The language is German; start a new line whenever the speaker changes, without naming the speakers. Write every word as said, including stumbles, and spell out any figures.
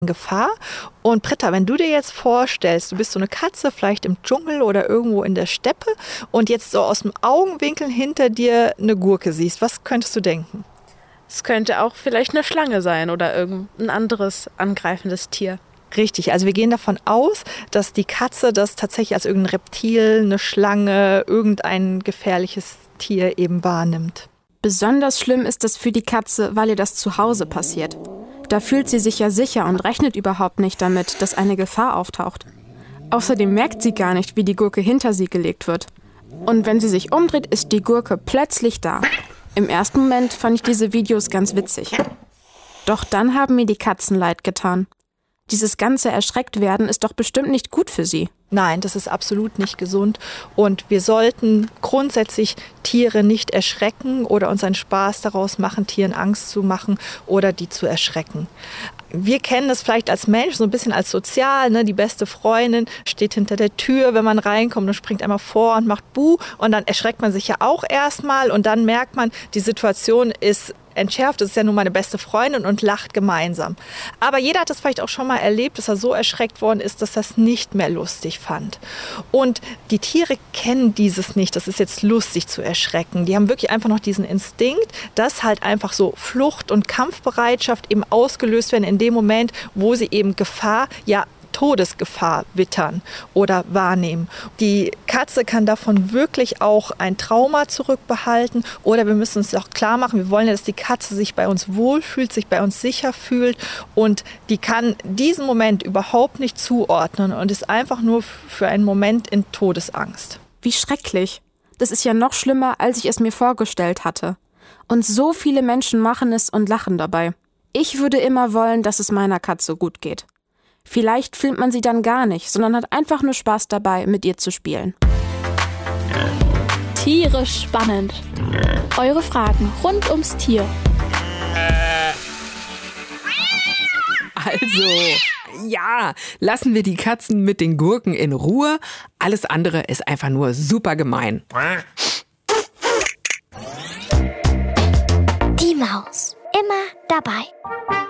Gefahr. Und Britta, wenn du dir jetzt vorstellst, du bist so eine Katze, vielleicht im Dschungel oder irgendwo in der Steppe und jetzt so aus dem Augenwinkel hinter dir eine Gurke siehst, was könntest du denken?
Es könnte auch vielleicht eine Schlange sein oder irgendein anderes angreifendes Tier.
Richtig, also wir gehen davon aus, dass die Katze das tatsächlich als irgendein Reptil, eine Schlange, irgendein gefährliches Tier eben wahrnimmt.
Besonders schlimm ist das für die Katze, weil ihr das zu Hause passiert. Da fühlt sie sich ja sicher und rechnet überhaupt nicht damit, dass eine Gefahr auftaucht. Außerdem merkt sie gar nicht, wie die Gurke hinter sie gelegt wird. Und wenn sie sich umdreht, ist die Gurke plötzlich da. Im ersten Moment fand ich diese Videos ganz witzig. Doch dann haben mir die Katzen leid getan. Dieses ganze Erschrecktwerden ist doch bestimmt nicht gut für sie.
Nein, das ist absolut nicht gesund. Und wir sollten grundsätzlich Tiere nicht erschrecken oder uns einen Spaß daraus machen, Tieren Angst zu machen oder die zu erschrecken. Wir kennen das vielleicht als Mensch so ein bisschen als sozial, ne? Die beste Freundin steht hinter der Tür, wenn man reinkommt und springt einmal vor und macht Buh. Und dann erschreckt man sich ja auch erstmal und dann merkt man, die Situation ist entschärft, das ist ja nun meine beste Freundin und lacht gemeinsam. Aber jeder hat das vielleicht auch schon mal erlebt, dass er so erschreckt worden ist, dass er es nicht mehr lustig fand. Und die Tiere kennen dieses nicht, das ist jetzt lustig zu erschrecken. Die haben wirklich einfach noch diesen Instinkt, dass halt einfach so Flucht- und Kampfbereitschaft eben ausgelöst werden in dem Moment, wo sie eben Gefahr, ja Todesgefahr wittern oder wahrnehmen. Die Katze kann davon wirklich auch ein Trauma zurückbehalten oder wir müssen uns auch klar machen, wir wollen ja, dass die Katze sich bei uns wohlfühlt, sich bei uns sicher fühlt und die kann diesen Moment überhaupt nicht zuordnen und ist einfach nur für einen Moment in Todesangst.
Wie schrecklich. Das ist ja noch schlimmer, als ich es mir vorgestellt hatte. Und so viele Menschen machen es und lachen dabei. Ich würde immer wollen, dass es meiner Katze gut geht. Vielleicht filmt man sie dann gar nicht, sondern hat einfach nur Spaß dabei, mit ihr zu spielen.
Tiere spannend. Eure Fragen rund ums Tier.
Also, ja, lassen wir die Katzen mit den Gurken in Ruhe. Alles andere ist einfach nur super gemein.
Die Maus. Immer dabei.